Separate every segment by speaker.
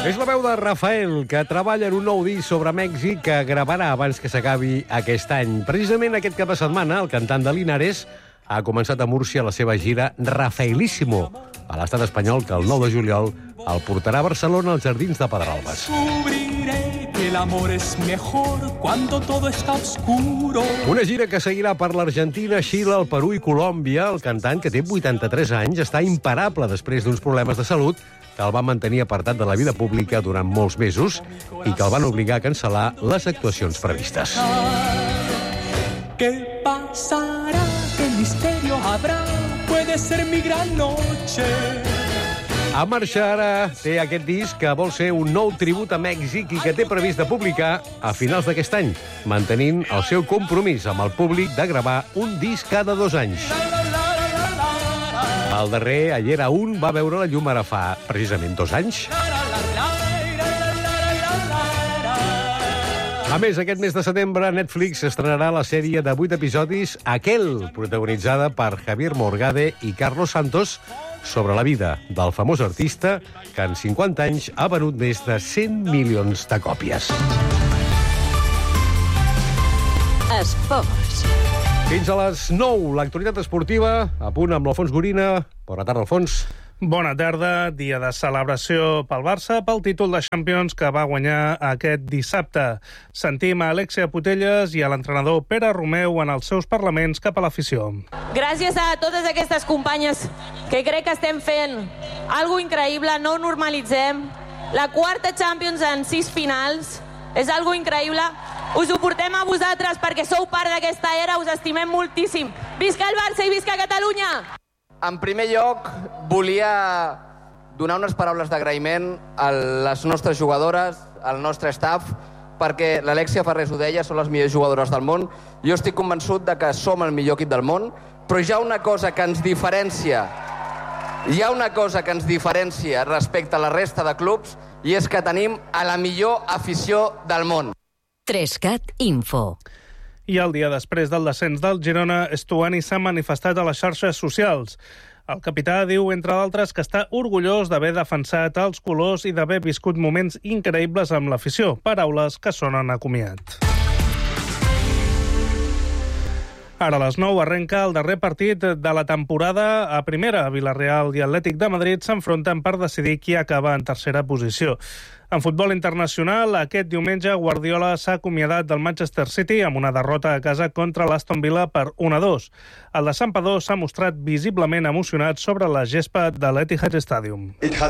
Speaker 1: És la veu de Rafael, que treballa en un nou disc sobre Mèxic que gravarà abans que s'acabi aquest any. Precisament aquest cap de setmana, el cantant de Linares ha començat a Múrcia la seva gira Rafaelísimo a l'estat espanyol, que el 9 de juliol el portarà a Barcelona als Jardins de Pedralbes.
Speaker 2: El amor es mejor cuando todo está oscuro.
Speaker 1: Una gira que seguirà per l'Argentina, Xile, el Perú i Colòmbia. El cantant, que té 83 anys, està imparable després d'uns problemes de salut que el van mantenir apartat de la vida pública durant molts mesos i que el van obligar a cancel·lar les actuacions previstes.
Speaker 2: ¿Qué pasará? ¿Qué misterio habrá? Puede ser mi gran noche.
Speaker 1: A marxa ara té aquest disc que vol ser un nou tribut a Mèxic i que té previst de publicar a finals d'aquest any, mantenint el seu compromís amb el públic de gravar un disc cada 2 anys. El darrer, Ayer Aún, va veure la llum ara fa precisament 2 anys. A més, aquest mes de setembre, Netflix estrenarà la sèrie de 8 episodis Aquel, protagonitzada per Javier Morgade i Carlos Santos, sobre la vida del famós artista que en 50 anys ha venut més de 100 milions de còpies.
Speaker 3: Esports.
Speaker 1: Fins a les 9, l'actualitat esportiva, a punt amb l'Alfons Gorina. Bona tarda, Alfons.
Speaker 4: Bona tarda, dia de celebració pel Barça pel títol de Champions que va guanyar aquest dissabte. Sentim a Alexia Putellas i a l'entrenador Pere Romeu en els seus parlaments cap a l'afició.
Speaker 5: Gràcies a totes aquestes companyes que crec que estem fent algo increïble, no ho normalitzem. La quarta Champions en 6 finals és algo increïble. Us ho portem a vosaltres perquè sou part d'aquesta era, us estimem moltíssim. Visca el Barça i visca Catalunya!
Speaker 6: En primer lloc, volia donar unes paraules d'agraïment a les nostres jugadores, al nostre staff, perquè l'Alexia Farrés ho deia, són les millors jugadores del món. Jo estic convençut de que som el millor equip del món, però hi ha una cosa que ens diferencia, respecte a la resta de clubs, i és que tenim a la millor afició del món.
Speaker 3: 3CAT Info.
Speaker 4: I el dia després del descens del Girona, Estuani s'ha manifestat a les xarxes socials. El capità diu, entre d'altres, que està orgullós d'haver defensat els colors i d'haver viscut moments increïbles amb l'afició, paraules que sonen a comiat. Ara a les 9 arrenca el darrer partit de la temporada a primera. Villarreal i Atlètic de Madrid s'enfronten per decidir qui acaba en tercera posició. En futbol internacional, aquest diumenge Guardiola s'ha acomiadat del Manchester City amb una derrota a casa contra l'Aston Villa per 1-2. El de Santpedor s'ha mostrat visiblement emocionat sobre la gespa de l'Etihad Stadium.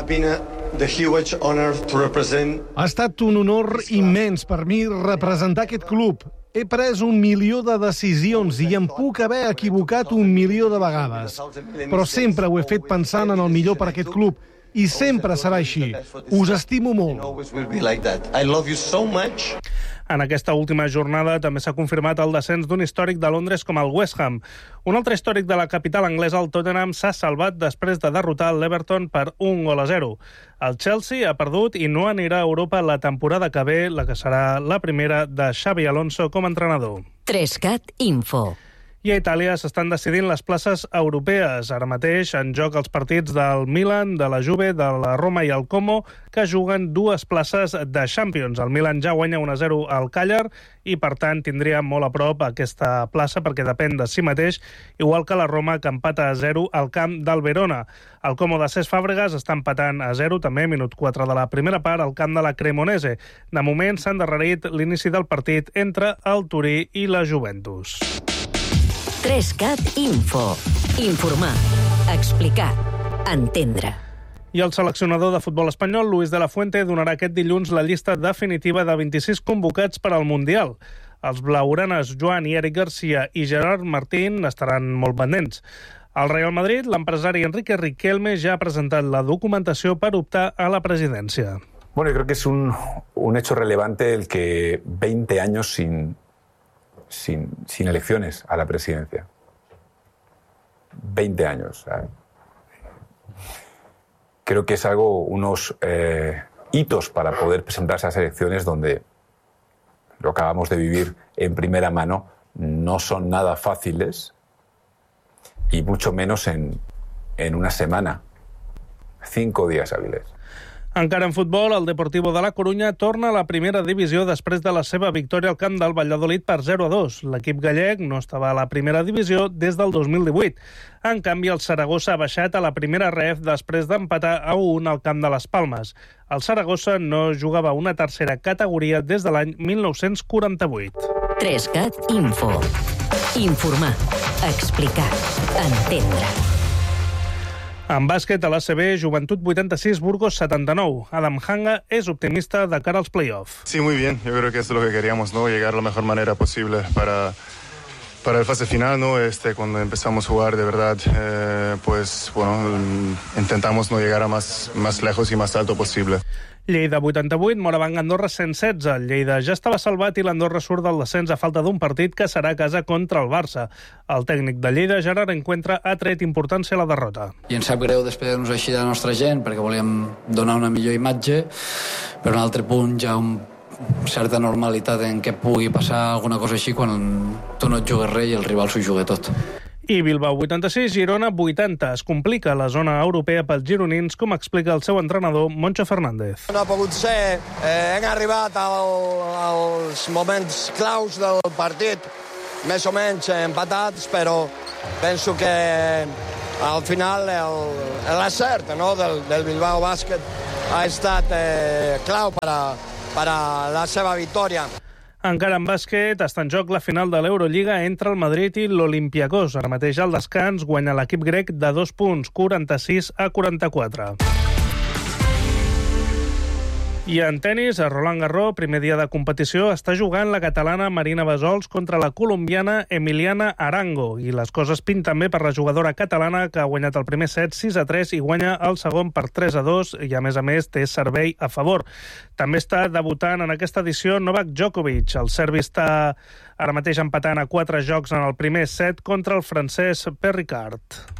Speaker 7: Ha estat un honor immens per mi representar aquest club. He pres 1 milió de decisions i em puc haver equivocat 1 milió de vegades. Però sempre ho he fet pensant en el millor per aquest club. I sempre serà així. Us estimo molt.
Speaker 4: En aquesta última jornada també s'ha confirmat el descens d'un històric de Londres com el West Ham. Un altre històric de la capital anglesa, el Tottenham, s'ha salvat després de derrotar l'Everton per 1-0. El Chelsea ha perdut i no anirà a Europa la temporada que ve, la que serà la primera de Xabi Alonso com a entrenador.
Speaker 3: 3CAT Info.
Speaker 4: I a Itàlia s'estan decidint les places europees. Ara mateix en joc els partits del Milan, de la Juve, de la Roma i el Como, que juguen 2 places de Champions. El Milan ja guanya 1-0 al Càller i, per tant, tindria molt a prop aquesta plaça perquè depèn de si mateix, igual que la Roma, que empata a 0 al camp del Verona. El Como de Cesc Fàbregas està empatant a 0, també, minut 4 de la primera part, al camp de la Cremonese. De moment s'ha endarrerit l'inici del partit entre el Turí i la Juventus.
Speaker 3: 3CAT Info. Informar, explicar, entendre.
Speaker 4: I el seleccionador de futbol espanyol, Luis de la Fuente, donarà aquest dilluns la llista definitiva de 26 convocats per al Mundial. Els blaugranes Joan i Eric Garcia i Gerard Martín estaran molt pendents. Al Real Madrid, l'empresari Enrique Riquelme ja ha presentat la documentació per optar a la presidència.
Speaker 8: Bueno, yo creo que es un hecho relevante el que 20 años sin elecciones a la presidencia. 20 años. ¿Sabes? Creo que es unos hitos para poder presentarse a esas elecciones donde lo que acabamos de vivir en primera mano no son nada fáciles y mucho menos en una semana. 5 días hábiles.
Speaker 4: Encara en futbol, el Deportivo de la Corunya torna a la primera divisió després de la seva victòria al camp del Valladolid per 0-2. L'equip gallec no estava a la primera divisió des del 2018. En canvi, el Saragossa ha baixat a la primera ref després d'empatar a 1 al camp de les Palmes. El Saragossa no jugava una tercera categoria des de l'any 1948.
Speaker 3: 3CAT Info. Informar, explicar, entendre.
Speaker 4: En bàsquet, a l'ACB, Joventut 86, Burgos 79. Adam Hanga és optimista de cara als play-off.
Speaker 9: Sí, muy bien. Yo creo que eso es lo que queríamos, ¿no? Llegar a la mejor manera posible para el fase final, ¿no? Cuando empezamos a jugar, de verdad, pues, bueno, intentamos no llegar a más lejos y más alto posible.
Speaker 4: Lleida 88, Morabanc Andorra 116. El Lleida ja estava salvat i l'Andorra surt del descens a falta d'un partit que serà a casa contra el Barça. El tècnic de Lleida, Gerard Encuentra, ha tret importància a la derrota.
Speaker 10: I ens sap greu despedir-nos així de la nostra gent perquè volíem donar una millor imatge, però un altre punt ja certa normalitat en què pugui passar alguna cosa així quan tu no et jugues res i el rival s'ho juga tot.
Speaker 4: I Bilbao 86, Girona 80. Es complica la zona europea pels gironins, com explica el seu entrenador, Moncho Fernández.
Speaker 11: No ha pogut ser. Hem arribat als moments claus del partit, més o menys empatats, però penso que al final l'acert del Bilbao Bàsquet ha estat clau per a la seva victòria.
Speaker 4: Encara en bàsquet està en joc la final de l'Eurolliga entre el Madrid i l'Olympiakos. Ara mateix al descans guanya l'equip grec de 2 punts, 46-44. I en tenis, a Roland Garros, primer dia de competició, està jugant la catalana Marina Bassols contra la colombiana Emiliana Arango. I les coses pinten bé per la jugadora catalana, que ha guanyat el primer set 6-3 i guanya el segon per 3-2, i a més té servei a favor. També està debutant en aquesta edició Novak Djokovic. El serbi està ara mateix empatant a 4 jocs en el primer set contra el francès Perricard.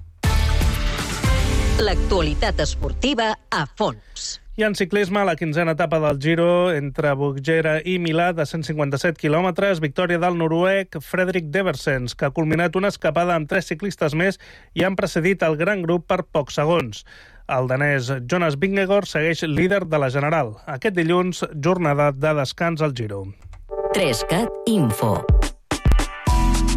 Speaker 3: L'actualitat esportiva a fons.
Speaker 4: I en ciclisme, la 15a etapa del Giro entre Buggera i Milà de 157 quilòmetres, victòria del noruec Fredrik Deversens, que ha culminat una escapada amb 3 ciclistes més i han precedit el gran grup per pocs segons. El danès Jonas Vingegaard segueix líder de la general. Aquest dilluns, jornada de descans al Giro.
Speaker 3: 3CAT Info.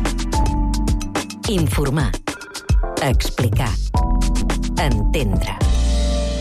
Speaker 3: Informar, explicar, entendre.